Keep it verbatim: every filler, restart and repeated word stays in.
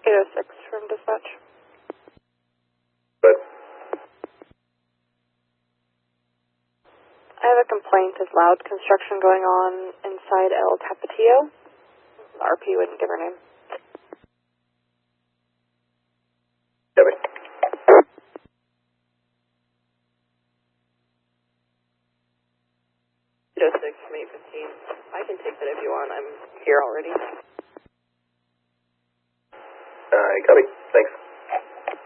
eight oh six from dispatch. Good. I have a complaint of loud construction going on inside El Tapatio. R P wouldn't give her name. Debbie. eight oh six from eight fifteen. I can take that if you want. I'm here already. Alright, copy. Thanks.